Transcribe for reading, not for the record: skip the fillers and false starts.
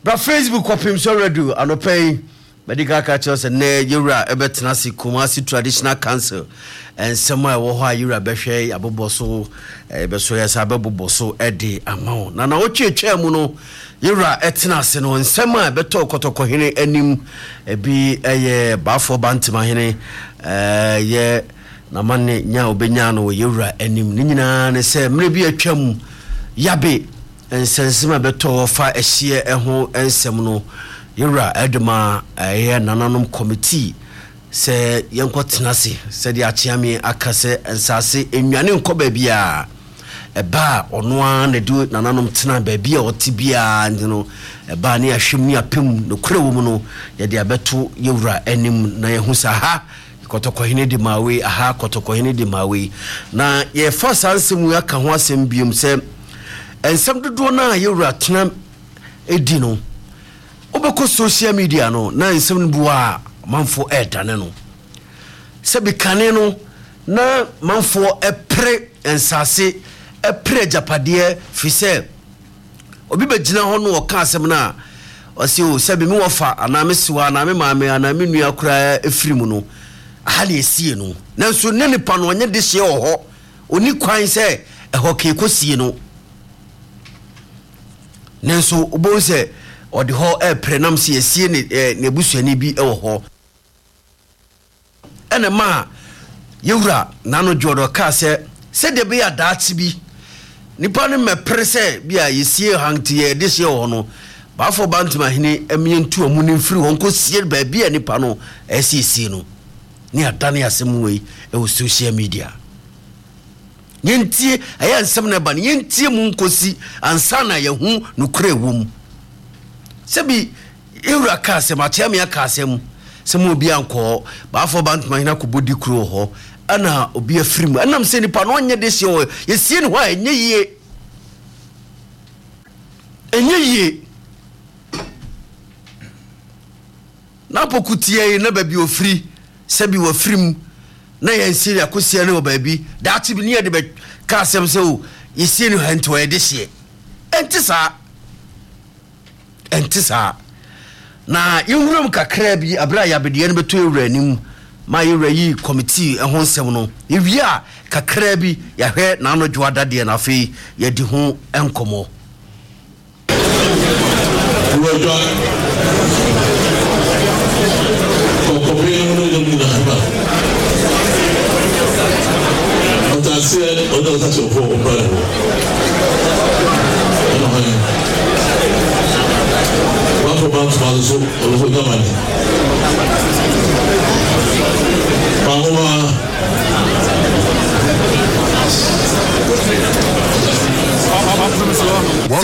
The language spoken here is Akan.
Bra Facebook kopim so redu anopay medical catchers and ne yura ebetenasi Kumasi Traditional Council and somewhere wo ha yura behwe aboboso beso yes aboboso edi amount na ochietwa mu no yura etenase no nsema beto kotoko hene anim ebi eye bafo bantima hene ye na manne nya obenya no yura anim ni nyina ne se mre bi atwam yabe ensensema beto fa ehie eho ensem no yura edma nananom committee se yenkotenase se de achiame akase ensase enwane nkoba bia eba onoa na du nananom tena ba bia otibia ndino eba ne ahwem ne apem no kura wo mu no ye de abeto yura anim na yehusa ha kotoko hene di mawe aha kotoko hene di mawe na ye first ansem ya ka ho asem biom se ensem dodo na yura tena edi no obeko social media no na nsem bua manfo edane no se bikane no na manfo epre ensase epre japade fise obi begina ho no oka asem na osi o se bi me wofa ana me siwa na me maame ana me nua kura efirimu no ahali esie no nanso ne nipa no onye de hye ho oni kwan se eho ke kosie no nanso obo se odi ho prenam se esie ne busuani bi ewo ho ene ma yewura nano jodo ka se de be ya daati bi nipa ne mepre se bia yesie hanti ye de hye ho no bafo bantima hene emientu amu ne mfiri ho nko sie ba bia nipa no esiesie no ni adane asem wei e social media yentie aya nsem na ba ne yentie mu nkosi ansa na yehu no kure wom sebi ewura ka asem atiame aka asem semu obi anko bafo bantima hina kobodi kuro ho ana obi afirimu anam se nipa no onye de hye ho yesie ne ho enye yie na pokutie na babi ofiri sebi wafirim na yensie akosia ne obabi daati bi ne de be ka asem se o yesie ne ho ento e de hye entisa na yewuram kakra bi abra ya bede ne beto ewura nim ma yewura yi committee ehon nsem no ewia kakra bi ya hwe na no dwoada de na afi ya di ho enkomo About so